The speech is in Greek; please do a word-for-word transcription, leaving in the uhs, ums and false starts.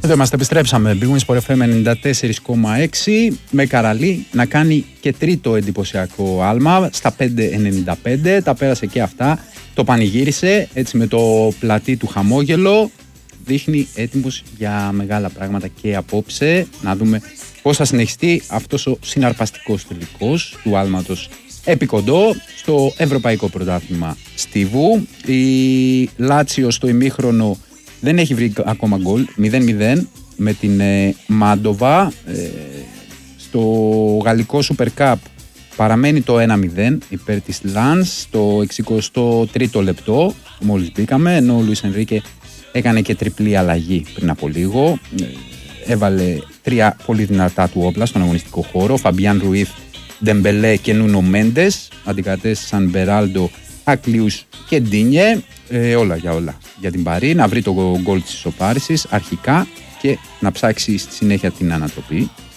Εδώ είμαστε, επιστρέψαμε. Big Win Sport εφ εμ ενενήντα τέσσερα κόμμα έξι με Καραλή να κάνει και τρίτο εντυπωσιακό άλμα στα πέντε ενενήντα πέντε. Τα πέρασε και αυτά. Το πανηγύρισε έτσι με το πλατή του χαμόγελο. Δείχνει έτοιμος για μεγάλα πράγματα και απόψε. Να δούμε πώς θα συνεχιστεί αυτός ο συναρπαστικός τελικός του άλματος επί κοντό στο Ευρωπαϊκό Πρωτάθλημα Στίβου. Η Λάτσιο στο ημίχρονο δεν έχει βρει ακόμα γκολ, μηδέν μηδέν με την ε, Μάντοβα. Ε, στο γαλλικό Super Cup παραμένει το ένα μηδέν υπέρ της Λανς στο εξηκοστό τρίτο λεπτό, μόλις μπήκαμε, ενώ ο Λουίς Ενρίκε έκανε και τριπλή αλλαγή πριν από λίγο. Ε, έβαλε τρία πολύ δυνατά του όπλα στον αγωνιστικό χώρο, Φαμπιάν Ρουίθ, Ντεμπελέ και Νούνο Μέντες, αντικατέστησαν Μπεράλντο, Ακλίους και Ντίνιε. Ε, όλα για όλα για την Παρί, να βρει το γκολ της ισοπάρισης αρχικά και να ψάξει στη συνέχεια την ανατροπή.